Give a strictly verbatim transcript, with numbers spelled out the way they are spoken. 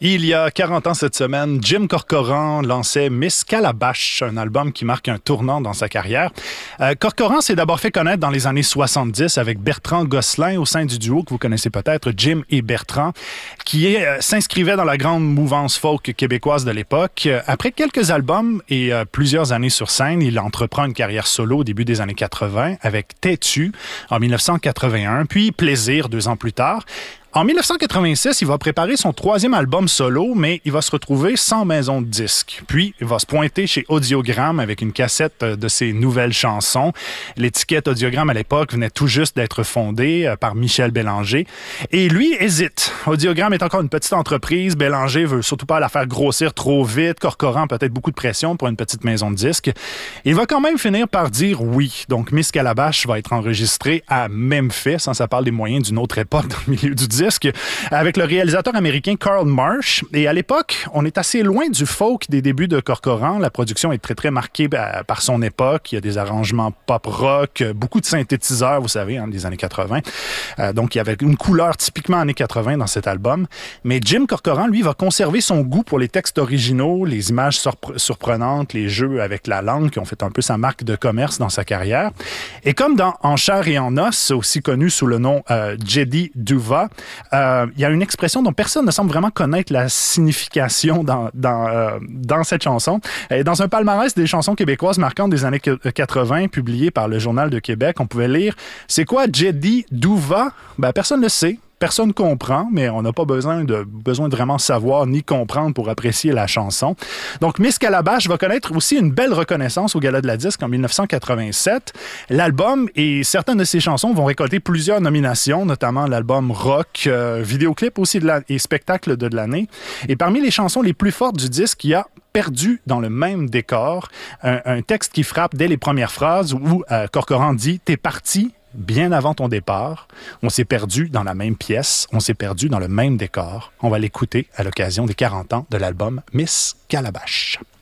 Il y a quarante ans cette semaine, Jim Corcoran lançait Miss Calabash, un album qui marque un tournant dans sa carrière. Euh, Corcoran s'est d'abord fait connaître dans les années soixante-dix avec Bertrand Gosselin au sein du duo que vous connaissez peut-être, Jim et Bertrand, qui euh, s'inscrivait dans la grande mouvance folk québécoise de l'époque. Après quelques albums et euh, plusieurs années sur scène, il entreprend une carrière solo au début des années quatre-vingts avec Têtu en dix-neuf cent quatre-vingt-un, puis Plaisir deux ans plus tard. En dix-neuf cent quatre-vingt-six, il va préparer son troisième album solo, mais il va se retrouver sans maison de disque. Puis, il va se pointer chez Audiogramme avec une cassette de ses nouvelles chansons. L'étiquette Audiogramme, à l'époque, venait tout juste d'être fondée par Michel Bélanger. Et lui hésite. Audiogramme est encore une petite entreprise. Bélanger veut surtout pas la faire grossir trop vite. Corcoran peut-être beaucoup de pression pour une petite maison de disque. Il va quand même finir par dire oui. Donc, Miss Calabash va être enregistrée à Memphis. Ça parle des moyens d'une autre époque dans le milieu du disque. Avec le réalisateur américain Carl Marsh. Et à l'époque, on est assez loin du folk des débuts de Corcoran. La production est très, très marquée par son époque. Il y a des arrangements pop-rock, beaucoup de synthétiseurs, vous savez, hein, des années quatre-vingts. Euh, donc, il y avait une couleur typiquement années quatre-vingts dans cet album. Mais Jim Corcoran, lui, va conserver son goût pour les textes originaux, les images surpre- surprenantes, les jeux avec la langue qui ont fait un peu sa marque de commerce dans sa carrière. Et comme dans En chair et en os, aussi connu sous le nom euh, Jedi Duva, Euh, il y a une expression dont personne ne semble vraiment connaître la signification dans, dans, euh, dans cette chanson. Et dans un palmarès des chansons québécoises marquantes des années quatre-vingts, publié par le Journal de Québec, on pouvait lire « C'est quoi Jedi Duva? » Ben, personne ne le sait. Personne comprend, mais on n'a pas besoin de, besoin de vraiment savoir ni comprendre pour apprécier la chanson. Donc, Miss Calabash va connaître aussi une belle reconnaissance au Gala de la Disque en dix-neuf cent quatre-vingt-sept. L'album et certaines de ses chansons vont récolter plusieurs nominations, notamment l'album rock, euh, vidéoclip aussi de la, et spectacle de l'année. Et parmi les chansons les plus fortes du disque, il y a Perdu dans le même décor, un, un texte qui frappe dès les premières phrases où euh, Corcoran dit « T'es parti ». Bien avant ton départ, on s'est perdu dans la même pièce, on s'est perdu dans le même décor. On va l'écouter à l'occasion des quarante ans de l'album Miss Calabash.